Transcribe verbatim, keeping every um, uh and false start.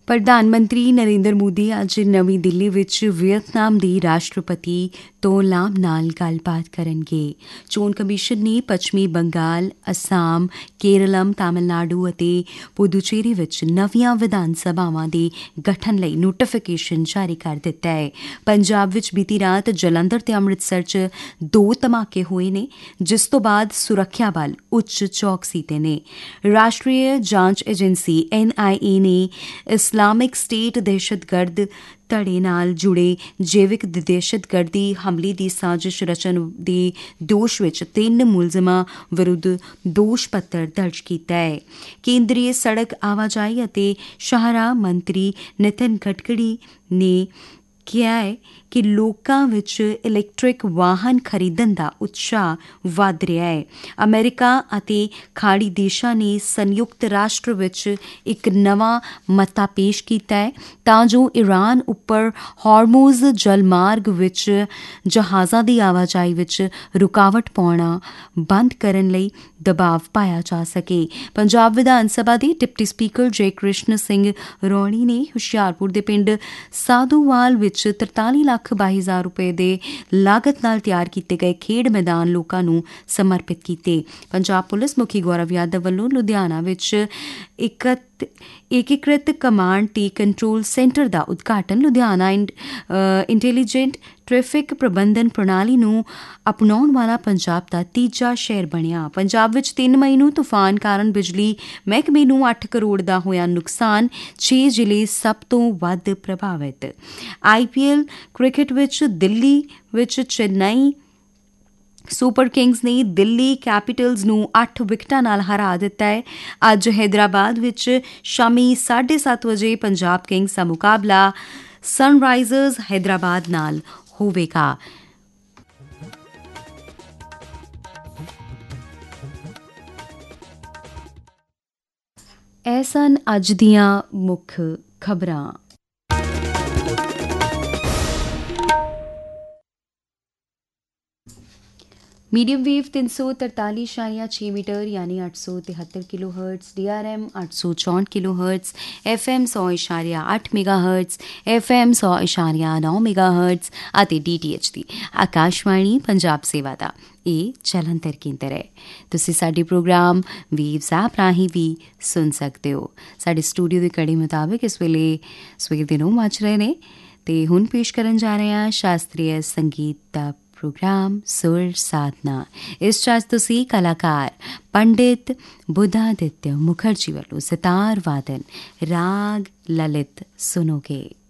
ਪ੍ਰਧਾਨ ਮੰਤਰੀ ਨਰਿੰਦਰ ਮੋਦੀ ਅੱਜ ਨਵੀਂ ਦਿੱਲੀ ਵਿੱਚ ਵੀਅਤਨਾਮ ਦੀ ਰਾਸ਼ਟਰਪਤੀ ਤੋਲਾਮ ਨਾਲ ਗੱਲਬਾਤ ਕਰਨਗੇ। ਚੋਣ ਕਮਿਸ਼ਨ ਨੇ ਪੱਛਮੀ ਬੰਗਾਲ, ਅਸਾਮ, ਕੇਰਲਮ, ਤਾਮਿਲਨਾਡੂ ਅਤੇ ਪੁਦੂਚੇਰੀ ਵਿੱਚ ਨਵੀਆਂ ਵਿਧਾਨ ਸਭਾਵਾਂ ਦੇ ਗਠਨ ਲਈ ਨੋਟੀਫਿਕੇਸ਼ਨ ਜਾਰੀ ਕਰ ਦਿੱਤਾ ਹੈ। ਪੰਜਾਬ ਵਿੱਚ ਬੀਤੀ ਰਾਤ ਜਲੰਧਰ ਤੇ ਅੰਮ੍ਰਿਤਸਰ 'ਚ ਦੋ ਧਮਾਕੇ ਹੋਏ ਨੇ, ਜਿਸ ਤੋਂ ਬਾਅਦ ਸੁਰੱਖਿਆ ਬਲ ਉੱਚ ਚੌਕਸੀ ਤੇ ਨੇ। ਰਾਸ਼ਟਰੀ ਜਾਂਚ ਏਜੰਸੀ ਐਨ ਆਈ ਏ ਨੇ ਇਸਲਾਮਿਕ ਸਟੇਟ ਦਹਿਸ਼ਤਗਰਦ ਧੜੇ ਨਾਲ ਜੁੜੇ ਜੈਵਿਕ ਦਹਿਸ਼ਤਗਰਦੀ ਹਮਲੇ ਦੀ ਸਾਜ਼ਿਸ਼ ਰਚਨ ਦੇ ਦੋਸ਼ ਵਿੱਚ ਤਿੰਨ ਮੁਲਜ਼ਮਾਂ ਵਿਰੁੱਧ ਦੋਸ਼ ਪੱਤਰ ਦਰਜ ਕੀਤਾ ਹੈ। ਕੇਂਦਰੀ ਸੜਕ ਆਵਾਜਾਈ ਅਤੇ ਸ਼ਾਹਰਾਹ ਮੰਤਰੀ ਨਿਤਿਨ ਗਡਕਰੀ ਨੇ ਕਿਹਾ ਹੈ ਕਿ ਲੋਕਾਂ ਵਿੱਚ ਇਲੈਕਟ੍ਰਿਕ ਵਾਹਨ ਖਰੀਦਣ ਦਾ ਉਤਸ਼ਾਹ ਵਧ ਰਿਹਾ ਹੈ। ਅਮਰੀਕਾ ਅਤੇ ਖਾੜੀ ਦੇਸ਼ਾਂ ਨੇ ਸੰਯੁਕਤ ਰਾਸ਼ਟਰ ਵਿੱਚ ਇੱਕ ਨਵਾਂ ਮਤਾ ਪੇਸ਼ ਕੀਤਾ ਹੈ ਤਾਂ ਜੋ ਈਰਾਨ ਉੱਪਰ ਹਾਰਮੂਜ਼ ਜਲਮਾਰਗ ਵਿੱਚ ਜਹਾਜ਼ਾਂ ਦੀ ਆਵਾਜਾਈ ਵਿੱਚ ਰੁਕਾਵਟ ਪਾਉਣਾ ਬੰਦ ਕਰਨ ਲਈ ਦਬਾਅ ਪਾਇਆ ਜਾ ਸਕੇ। ਪੰਜਾਬ ਵਿਧਾਨ ਸਭਾ ਦੇ ਡਿਪਟੀ ਸਪੀਕਰ ਜੈ ਕ੍ਰਿਸ਼ਨ ਸਿੰਘ ਰੌਣੀ ਨੇ ਹੁਸ਼ਿਆਰਪੁਰ ਦੇ ਪਿੰਡ ਸਾਧੂਵਾਲ ਵਿੱਚ ਤਰਤਾਲੀ ਲੱਖ ਬਾਈ ਹਜ਼ਾਰ ਰੁਪਏ ਦੇ ਲਾਗਤ ਨਾਲ ਤਿਆਰ ਕੀਤੇ ਗਏ ਖੇਡ ਮੈਦਾਨ ਲੋਕਾਂ ਨੂੰ ਸਮਰਪਿਤ ਕੀਤੇ। ਪੰਜਾਬ ਪੁਲਿਸ ਮੁਖੀ ਗੌਰਵ ਯਾਦਵ ਵੱਲੋਂ ਲੁਧਿਆਣਾ ਵਿੱਚ ਇੱਕ ਏਕੀਕ੍ਰਿਤ ਕਮਾਂਡ ਤੇ ਕੰਟਰੋਲ ਸੈਂਟਰ ਦਾ ਉਦਘਾਟਨ। ਲੁਧਿਆਣਾ ਇੰਟੈਲੀਜੈਂਟ ਟ੍ਰੈਫਿਕ ਪ੍ਰਬੰਧਨ ਪ੍ਰਣਾਲੀ ਨੂੰ ਅਪਣਾਉਣ ਵਾਲਾ ਪੰਜਾਬ ਦਾ ਤੀਜਾ ਸ਼ਹਿਰ ਬਣਿਆ। ਪੰਜਾਬ ਵਿੱਚ ਤਿੰਨ ਮਈ ਨੂੰ ਤੂਫਾਨ ਕਾਰਨ ਬਿਜਲੀ ਮਹਿਕਮੇ ਨੂੰ ਅੱਠ ਕਰੋੜ ਦਾ ਹੋਇਆ ਨੁਕਸਾਨ, ਛੇ ਜ਼ਿਲ੍ਹੇ ਸਭ ਤੋਂ ਵੱਧ ਪ੍ਰਭਾਵਿਤ। ਆਈ ਪੀ ਐਲ ਕ੍ਰਿਕਟ ਵਿੱਚ ਦਿੱਲੀ ਵਿੱਚ ਚੇਨਈ ਸੁਪਰ ਕਿੰਗਜ਼ ਨੇ ਦਿੱਲੀ ਕੈਪੀਟਲਜ਼ ਨੂੰ ਅੱਠ ਵਿਕਟਾਂ ਨਾਲ ਹਰਾ ਦਿੱਤਾ ਹੈ। ਅੱਜ ਹੈਦਰਾਬਾਦ ਵਿੱਚ ਸ਼ਾਮੀ ਸਾਢੇ ਸੱਤ ਵਜੇ ਪੰਜਾਬ ਕਿੰਗਜ਼ ਦਾ ਮੁਕਾਬਲਾ ਸਨਰਾਈਜ਼ਰਸ ਹੈਦਰਾਬਾਦ ਨਾਲ ਹੋਵੇਗਾ। ਇਹ ਸਨ ਅੱਜ ਦੀਆਂ ਮੁੱਖ ਖਬਰਾਂ। ਮੀਡੀਅਮ ਵੇਵ ਤਿੰਨ ਸੌ ਤਰਤਾਲੀ ਇਸ਼ਾਰੀਆ ਛੇ ਮੀਟਰ ਯਾਨੀ ਅੱਠ ਸੌ ਤਿਹੱਤਰ kilo hurts, D R M ਅੱਠ ਸੌ ਚੌਂਹਠ ਕਿਲੋ ਹਰਟਸ, ਐਫ ਐਮ ਸੌ ਇਸ਼ਾਰੀਆ ਅੱਠ ਮੈਗਾ ਹਰਟਸ, ਐਫ ਐਮ ਸੌ ਇਸ਼ਾਰੀਆ ਨੌ ਮੈਗਾ ਹਰਟਸ ਅਤੇ ਡੀ ਟੀ ਐਚ ਦੀ ਆਕਾਸ਼ਵਾਣੀ ਪੰਜਾਬ ਸੇਵਾ ਦਾ ਇਹ ਜਲੰਧਰ ਕੇਂਦਰ ਹੈ। ਤੁਸੀਂ ਸਾਡੇ ਪ੍ਰੋਗਰਾਮ ਵੇਵਜ਼ ਐਪ ਰਾਹੀਂ ਵੀ ਸੁਣ ਸਕਦੇ ਹੋ। ਸਾਡੇ ਸਟੂਡੀਓ ਦੇ ਕੜੀ ਮੁਤਾਬਿਕ ਇਸ ਵੇਲੇ ਸਵੇਰ ਦੇ ਨੌ ਵੱਜ ਰਹੇ ਨੇ ਅਤੇ ਹੁਣ ਪੇਸ਼ ਕਰਨ ਜਾ ਰਹੇ ਹਾਂ ਸ਼ਾਸਤਰੀ ਸੰਗੀਤ ਦਾ ਪ੍ਰੋਗਰਾਮ ਸੁਰ ਸਾਧਨਾ। ਇਸ 'ਚ ਅੱਜ ਤੁਸੀਂ ਕਲਾਕਾਰ ਪੰਡਿਤ ਬੁੱਧਾਦਿੱਤਿਆ ਮੁਖਰਜੀ ਵੱਲੋਂ ਸਿਤਾਰ ਵਾਦਨ ਰਾਗ ਲਲਿਤ ਸੁਣੋਗੇ।